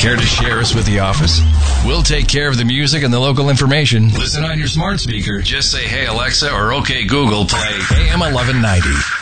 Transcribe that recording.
Care to share us with the office? We'll take care of the music and the local information. Listen on your smart speaker. Just say, hey, Alexa, or okay, Google, play AM 1190.